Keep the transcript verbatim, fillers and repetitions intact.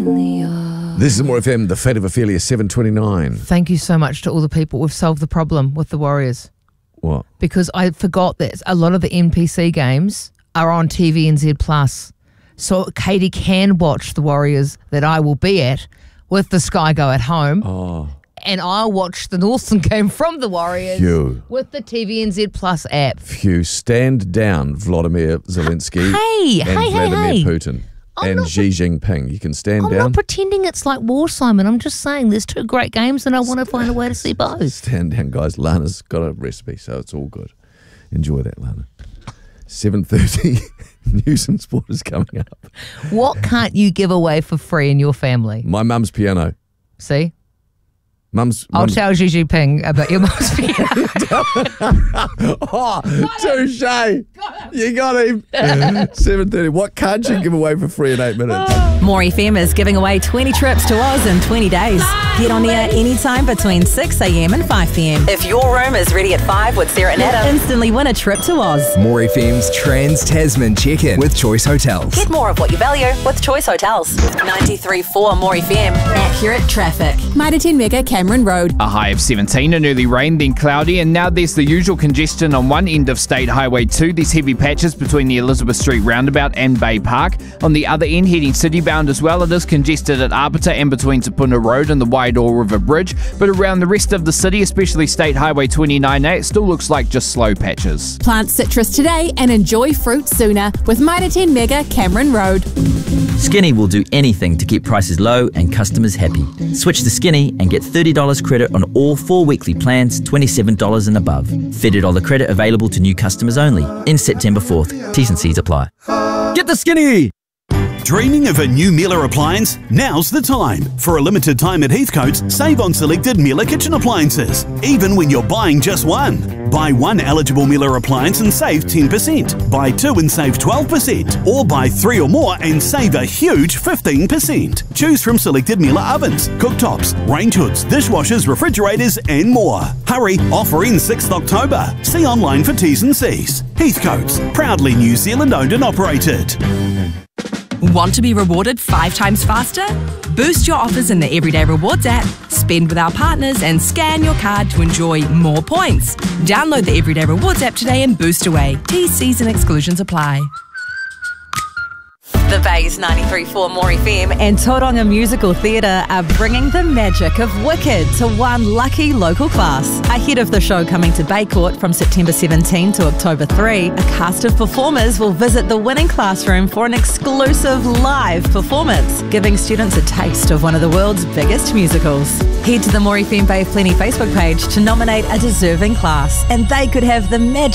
This is More F M, The Fate of Ophelia, seven twenty-nine. Thank you so much to all the people. We've solved the problem with the Warriors. What? Because I forgot that a lot of the N P C games are on T V N Z Plus. So Katie can watch the Warriors that I will be at with the Sky Go at home. Oh. And I'll watch the Northern game from the Warriors Phew. with the T V N Z Plus app. Phew, stand down, Vladimir Zelensky Hey, and hey, hey, Vladimir hey. Putin I'm and not Xi Jinping. You can stand I'm down. not pretending it's like war, Simon. I'm just saying there's two great games and I want to find a way to see both. Stand down, guys. Lana's got a recipe, so it's all good. Enjoy that, Lana. seven thirty, news and sport is coming up. What can't you give away for free in your family? My mum's piano. See? Mum's. I'll mum's tell Xi Jinping about your mum's piano. Oh, touche. You got him. seven thirty. What can't you give away for free in eight minutes? More F M is giving away twenty trips to Oz in twenty days. Get on the air anytime between six a.m. and five p.m. If your room is ready at five with Sarah and Adam, instantly win a trip to Oz. More F M's Trans Tasman check-in with Choice Hotels. Get more of what you value with Choice Hotels. ninety-three point four More F M. Accurate traffic. Mitre ten Mega Cameron Road. A high of seventeen and early rain, then cloudy, and now there's the usual congestion on one end of State Highway two. There's heavy patches between the Elizabeth Street roundabout and Bay Park. On the other end, heading city-bound as well, it is congested at Arbiter and between Te Puna Road and the Waidoa River Bridge. But around the rest of the city, especially State Highway twenty-nine A, it still looks like just slow patches. Plant citrus today and enjoy fruit sooner with Mitre ten Mega Cameron Road. Skinny will do anything to keep prices low and customers happy. Switch to Skinny and get thirty dollars credit on all four weekly plans, twenty-seven dollars and above. thirty dollars credit available to new customers only. In September fourth. T's and C's apply. Get the Skinny! Dreaming of a new Miele appliance? Now's the time. For a limited time at Heathcote's, save on selected Miele kitchen appliances, even when you're buying just one. Buy one eligible Miele appliance and save ten percent. Buy two and save twelve percent. Or buy three or more and save a huge fifteen percent. Choose from selected Miele ovens, cooktops, range hoods, dishwashers, refrigerators and more. Hurry, offer ends sixth October. See online for T's and C's. Heathcote's, proudly New Zealand owned and operated. Want to be rewarded five times faster? Boost your offers in the Everyday Rewards app, spend with our partners and scan your card to enjoy more points. Download the Everyday Rewards app today and boost away. T's, C's and exclusions apply. The Bay's ninety-three point four More F M and Tauranga Musical Theatre are bringing the magic of Wicked to one lucky local class. Ahead of the show coming to Bay Court from September seventeenth to October third, a cast of performers will visit the winning classroom for an exclusive live performance, giving students a taste of one of the world's biggest musicals. Head to the More F M Bay of Plenty Facebook page to nominate a deserving class, and they could have the magic